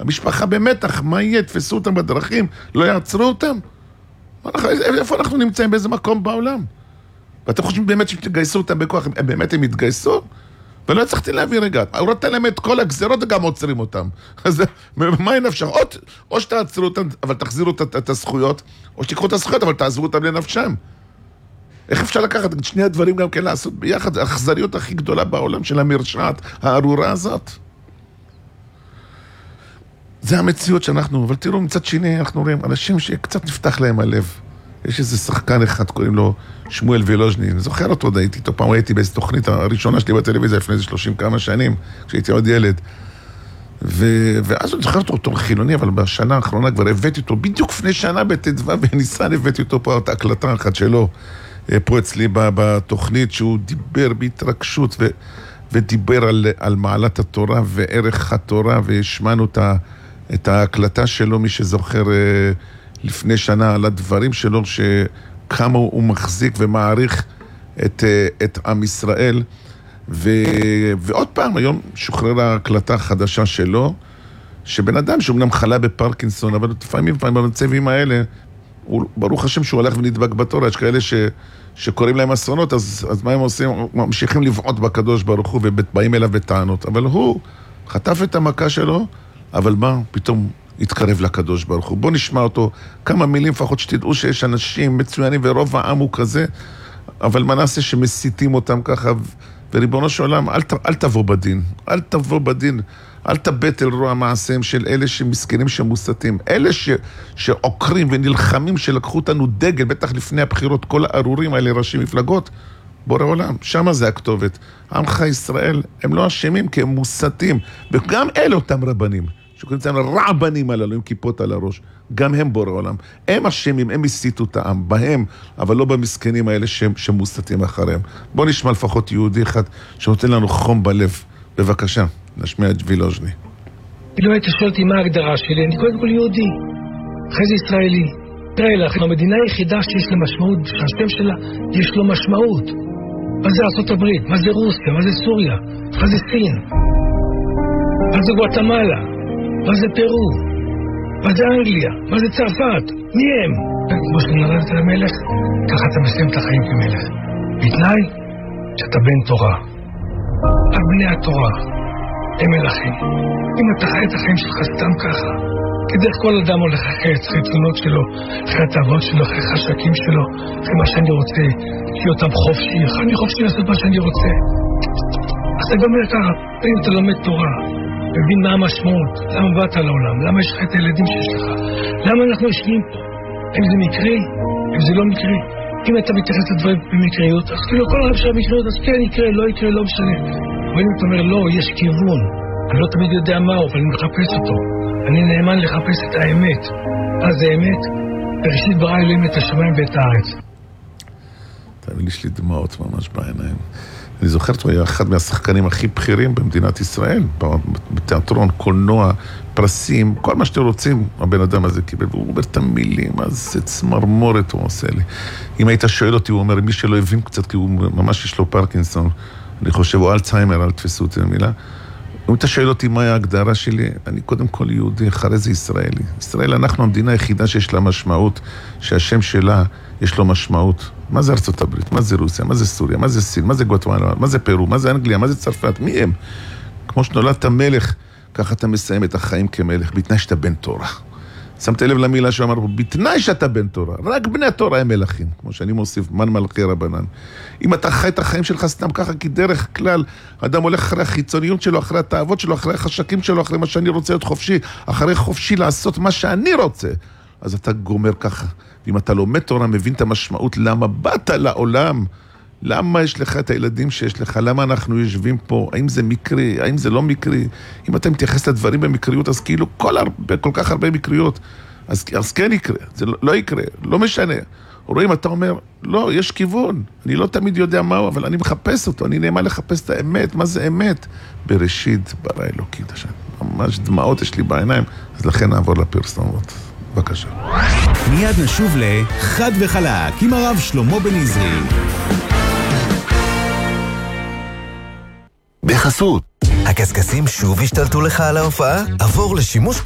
המשפחה במתח, מה יהיה? תפסו אותם בדרכים? לא יעצרו אותם? איפה אנחנו נמצאים? באיזה מקום בעולם? ואתם חושבים באמת שתגייסו אותם בכוח? באמת הם יתגייסו? ולא הצלחתי להביא רגע. הוא נתן להם את כל הגזרות וגם עוצרים אותם. אז מה אין אפשר? או שתעצרו אותם, אבל תחזירו את הזכויות, או שתיקחו את הזכויות, אבל תעזבו אותם לנפשם. איך אפשר לקחת את שני הדברים גם כן לעשות ביחד? האכזריות הכי גדולה בעולם של המרשעת, הארורה הזאת. זה המציאות שאנחנו, אבל תראו, מצד שני, אנחנו רואים אנשים שקצת נפתח להם הלב. יש איזה שחקן אחד, קוראים לו שמואל וילוז'ני, אני זוכר אותו, הייתי איתו פעם, הייתי באיזו תוכנית הראשונה שלי בטלוויזיה לפני איזה 30 כמה שנים, כשהייתי עוד ילד. ואז אני זוכר אותו חילוני, אבל בשנה האחרונה כבר הבאתי אותו, בדיוק לפני שנה בתדווה בניסן, הבאתי אותו פה את ההקלטה אחת שלו, פה אצלי בתוכנית, שהוא דיבר בהתרגשות ודיבר על מעלת התורה וערך התורה, והשמענו את ההקלטה שלו, מי שזוכר לפני שנה, על הדברים שלו, שכמה הוא מחזיק ומעריך את עם ישראל. ועוד פעם, היום שוחרר ההקלטה החדשה שלו, שבן אדם שאומנם חלה בפרקינסון, אבל לפעמים במצבים האלה, ברוך השם שהוא הולך ונדבק בתורה, יש כאלה שקוראים להם אסונות, אז מה הם עושים? ממשיכים לבעוט בקדוש ברוך הוא ובאים אליו בטענות. אבל הוא חטף את המכה שלו, אבל מה? פתאום התקרב לקדוש ברוך הוא. בוא נשמע אותו כמה מילים, לפחות שתדעו שיש אנשים מצוינים ורוב העם הוא כזה, אבל מה נעשה שמסיתים אותם ככה? וריבונו של עולם, אל תבוא בדין, אל תבוא בדין, אל תבט אל רוע מעשיהם של אלה שמסכנים שמוסתים, אלה שעוקרים ונלחמים, שלקחו אותנו דגל, בטח לפני הבחירות, כל הארורים האלה, ראשי מפלגות, בורא עולם, שמה זה הכתובת. עמך ישראל, הם לא אשמים כי הם מוסתים, וגם אלה אותם רבנים, שקוראים להם רעבנים הללו עם כיפות על הראש, גם הם בורא עולם, הם אשמים, הם הסיתו את העם, בהם, אבל לא במסכנים האלה שמוסתים אחריהם. בוא נשמע לפחות יהודי אחד שנותן לנו חום בלב. בבקשה, נשמיע את וילוז'ני. לא היית שואל אותי מה ההגדרה שלי, אני קודם כל יהודי, אחרי זה ישראלי. תראה לך, המדינה היחידה שיש לה משמעות, שהשם שלה יש לו משמעות. מה זה ארצות הברית? מה זה רוסיה? מה זה סוריה? מה זה סין? מה זה גואטמלה? מה זה פרו? מה זה אנגליה? מה זה צרפת? מי הם? כמו שנולדת למלך, ככה אתה מסיים את החיים כמלך. בתנאי שאתה בן תורה. רק בני התורה הם מלכים. אם אתה חי את החיים שלך סתם ככה, כדרך כל אדם הולך אחרי רצונות שלו, אחרי התאוות שלו, אחרי חשקים שלו, אחרי מה שאני רוצה, שיהיה אותם חופשי, אני חופשי לעשות מה שאני רוצה. אז אתה גם אומר ככה, אם אתה לומד תורה, מבין מה המשמעות, למה באת לעולם, למה יש לך את הילדים שיש לך, למה אנחנו יושבים פה, אם זה מקרי, אם זה לא מקרי. אם אתה מתייחס לדברים במקריות, אז כאילו כל הרב של המקריות, אז כן יקרה, לא יקרה, לא משנה. אבל אם אתה אומר, לא, יש כיוון, אני לא תמיד יודע מהו, אבל אני מחפש אותו. אני נאמן לחפש את האמת. אז זה אמת, בראשית ברא אלוהים את השמיים ואת הארץ. תמיד יש לי דמעות ממש בעיניים. אני זוכר שהוא היה אחד מהשחקנים הכי בכירים במדינת ישראל, בתיאטרון, קולנוע, פרסים, כל מה שאתם רוצים, הבן אדם הזה קיבל, והוא אומר את המילים, אז זה צמרמורת הוא עושה לי. אם היית שואל אותי, הוא אומר, מי שלא הבין קצת, כי הוא ממש יש לו פרקינסון, אני חושב, הוא אלצהיימר, אל תפסו אותי במילה. אם אתה שואל אותי מה ההגדרה שלי, אני קודם כל יהודי, אחרי זה ישראלי. ישראל, אנחנו המדינה היחידה שיש לה משמעות, שהשם שלה יש לו משמעות. מה זה ארצות הברית? מה זה רוסיה? מה זה סוריה? מה זה סין? מה זה גואטמלה? מה זה פרו? מה זה אנגליה? מה זה צרפת? מי הם? כמו שנולדת מלך, ככה אתה מסיים את החיים כמלך, בתנאי שאתה בן תורה. שמת לב למילה שאמר, בתנאי שאתה בן תורה, רק בני התורה הם מלכים, כמו שאני מוסיף, מן מלכי רבנן. אם אתה חי את החיים שלך סתם ככה, כי דרך כלל, אדם הולך אחרי החיצוניות שלו, אחרי התאוות שלו, אחרי החשקים שלו, אחרי מה שאני רוצה להיות חופשי, אחרי חופשי לעשות מה שאני רוצה, אז אתה גומר ככה. ואם אתה לומד תורה, מבין את המשמעות, למה באת לעולם, למה יש לך את הילדים שיש לך, למה אנחנו יושבים פה, האם זה מקרי, האם זה לא מקרי, אם אתה מתייחס לדברים במקריות, אז כאילו כל כך הרבה מקריות, אז כן יקרה, זה לא יקרה, לא משנה. רואים, אתה אומר, לא, יש כיוון, אני לא תמיד יודע מהו, אבל אני מחפש אותו, אני נאמן לחפש את האמת, מה זה אמת? בראשית ברא אלוקים, ממש דמעות יש לי בעיניים, אז לכן נעבור לפרסומות. בבקשה. מיד נשוב לחד וחלק עם הרב שלמה בן עזרי. בחסות. הקסקסים שוב השתלטו לך על ההופעה? עבור לשימוש